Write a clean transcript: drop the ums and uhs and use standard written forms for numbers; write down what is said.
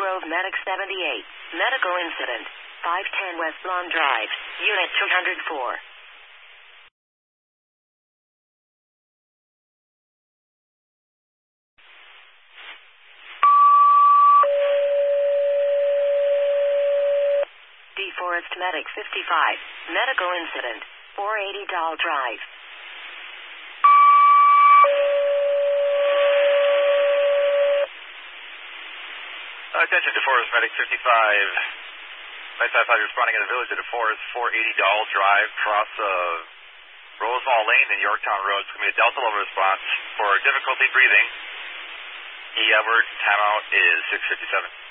Grove Medic 78. Medical incident. 510 West Lawn Drive. Unit 204. DeForest Medic 55. Medical incident. 480 Doll Drive. Attention DeForest Medic 55. 955 responding in the village of DeForest, 480 Doll Drive, cross of Rosemall Lane and Yorktown Road. It's going to be a Delta level response for difficulty breathing. Edward, timeout is 6:57.